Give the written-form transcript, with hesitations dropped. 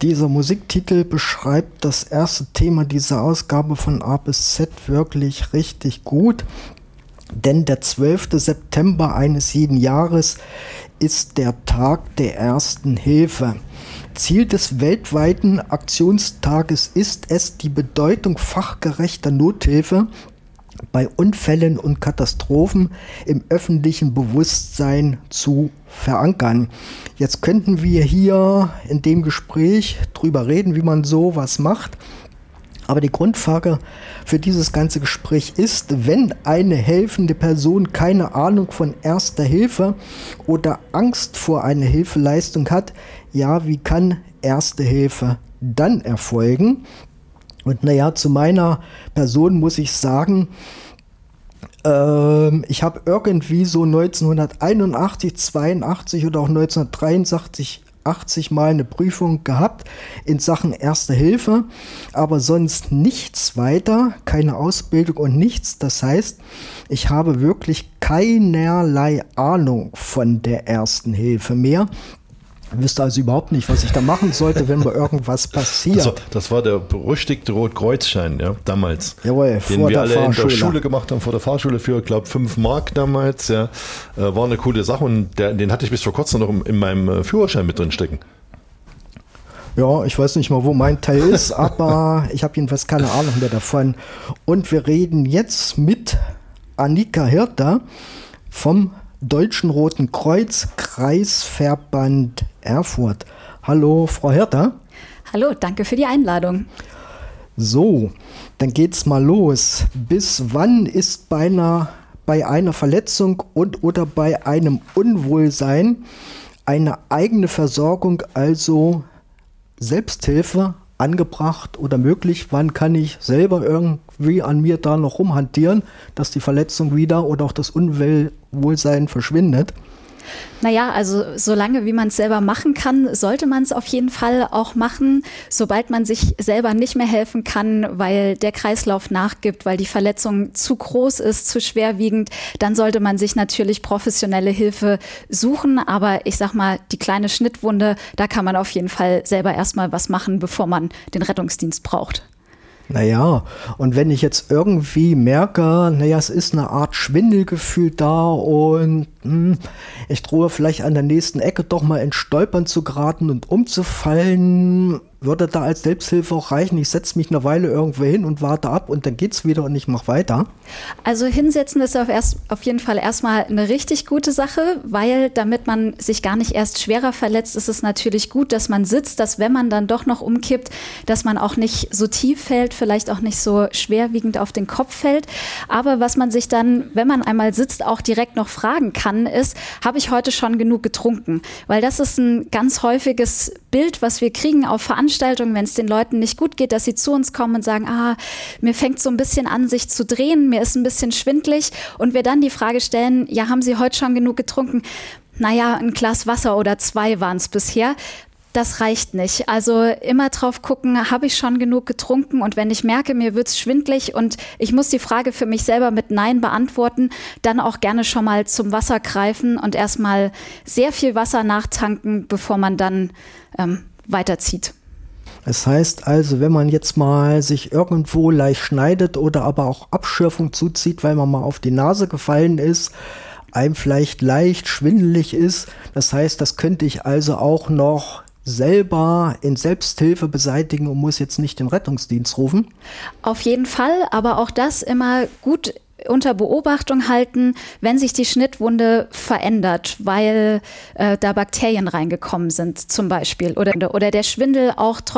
Dieser Musiktitel beschreibt das erste Thema dieser Ausgabe von A bis Z wirklich richtig gut. Denn der 12. September eines jeden Jahres ist der Tag der Ersten Hilfe. Ziel des weltweiten Aktionstages ist es, die Bedeutung fachgerechter Nothilfe bei Unfällen und Katastrophen im öffentlichen Bewusstsein zu verankern. Jetzt könnten wir hier in dem Gespräch drüber reden, wie man sowas macht. Aber die Grundfrage für dieses ganze Gespräch ist, wenn eine helfende Person keine Ahnung von Erster Hilfe oder Angst vor einer Hilfeleistung hat, ja, wie kann Erste Hilfe dann erfolgen? Und naja, zu meiner Person muss ich sagen, ich habe irgendwie so 1981, 82 oder auch 1983 80 Mal eine Prüfung gehabt in Sachen Erste Hilfe, aber sonst nichts weiter, keine Ausbildung und nichts. Das heißt, ich habe wirklich keinerlei Ahnung von der Ersten Hilfe mehr. Ich wüsste also überhaupt nicht, was ich da machen sollte, wenn mir irgendwas passiert. Also, das war der berüchtigte Rotkreuzschein, ja, damals. Jawohl, den wir alle in der Schule gemacht haben, vor der Fahrschule für, glaube ich, 5 Mark damals. Ja. War eine coole Sache und den hatte ich bis vor kurzem noch in meinem Führerschein mit drin stecken. Ja, ich weiß nicht mal, wo mein Teil ist, aber ich habe jedenfalls keine Ahnung mehr davon. Und wir reden jetzt mit Annika Hirter vom Deutschen Roten Kreuz Kreisverband Erfurt. Hallo, Frau Hirter. Hallo, danke für die Einladung. So, dann geht's mal los. Bis wann ist bei einer Verletzung und oder bei einem Unwohlsein eine eigene Versorgung, also Selbsthilfe, angebracht oder möglich? Wann kann ich selber irgendwie an mir da noch rumhantieren, dass die Verletzung wieder oder auch das Unwohlsein verschwindet? Naja, also solange wie man es selber machen kann, sollte man es auf jeden Fall auch machen. Sobald man sich selber nicht mehr helfen kann, weil der Kreislauf nachgibt, weil die Verletzung zu groß ist, zu schwerwiegend, dann sollte man sich natürlich professionelle Hilfe suchen. Aber ich sag mal, die kleine Schnittwunde, da kann man auf jeden Fall selber erstmal was machen, bevor man den Rettungsdienst braucht. Naja, und wenn ich jetzt irgendwie merke, naja, es ist eine Art Schwindelgefühl da und ich drohe vielleicht an der nächsten Ecke doch mal ins Stolpern zu geraten und umzufallen, würde da als Selbsthilfe auch reichen. Ich setze mich eine Weile irgendwo hin und warte ab und dann geht's wieder und ich mache weiter. Also hinsetzen ist auf jeden Fall erstmal eine richtig gute Sache, weil damit man sich gar nicht erst schwerer verletzt, ist es natürlich gut, dass man sitzt, dass wenn man dann doch noch umkippt, dass man auch nicht so tief fällt, vielleicht auch nicht so schwerwiegend auf den Kopf fällt. Aber was man sich dann, wenn man einmal sitzt, auch direkt noch fragen kann, ist, habe ich heute schon genug getrunken? Weil das ist ein ganz häufiges Bild, was wir kriegen auf Veranstaltungen, wenn es den Leuten nicht gut geht, dass sie zu uns kommen und sagen, mir fängt so ein bisschen an, sich zu drehen, mir ist ein bisschen schwindelig und wir dann die Frage stellen, ja, haben Sie heute schon genug getrunken? Naja, ein Glas Wasser oder 2 waren es bisher. Das reicht nicht. Also immer drauf gucken, habe ich schon genug getrunken? Und wenn ich merke, mir wird es schwindelig und ich muss die Frage für mich selber mit Nein beantworten, dann auch gerne schon mal zum Wasser greifen und erstmal sehr viel Wasser nachtanken, bevor man dann weiterzieht. Das heißt also, wenn man jetzt mal sich irgendwo leicht schneidet oder aber auch Abschürfung zuzieht, weil man mal auf die Nase gefallen ist, einem vielleicht leicht schwindelig ist, das heißt, das könnte ich also auch noch selber in Selbsthilfe beseitigen und muss jetzt nicht den Rettungsdienst rufen? Auf jeden Fall, aber auch das immer gut unter Beobachtung halten, wenn sich die Schnittwunde verändert, weil da Bakterien reingekommen sind zum Beispiel oder der Schwindel auch